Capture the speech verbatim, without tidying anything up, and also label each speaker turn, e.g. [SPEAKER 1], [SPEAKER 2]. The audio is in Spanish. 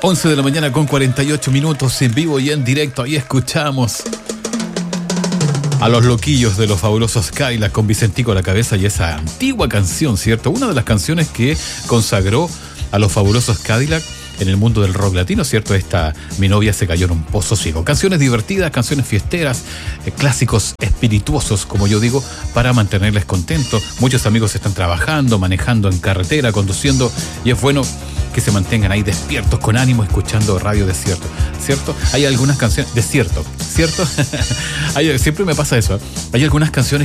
[SPEAKER 1] once de la mañana con cuarenta y ocho minutos en vivo y en directo. Ahí escuchamos a los loquillos de los fabulosos Cadillacs con Vicentico a la cabeza y esa antigua canción, ¿cierto? Una de las canciones que consagró a los fabulosos Cadillacs en el mundo del rock latino, ¿cierto? Esta Mi novia se cayó en un pozo ciego. Canciones divertidas, canciones fiesteras, eh, clásicos espirituosos, como yo digo, para mantenerles contentos. Muchos amigos están trabajando, manejando en carretera, conduciendo, y es bueno que se mantengan ahí despiertos, con ánimo, escuchando Radio Desierto, ¿cierto? Hay algunas canciones... Desierto, ¿cierto? Hay, siempre me pasa eso, ¿eh? Hay algunas canciones